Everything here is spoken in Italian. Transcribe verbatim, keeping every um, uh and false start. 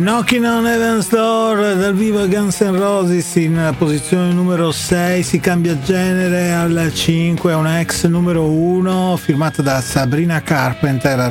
Knocking on Heaven's Door dal vivo Guns N' Roses in posizione numero sei, si cambia genere al cinque, una ex numero uno firmata da Sabrina Carpenter,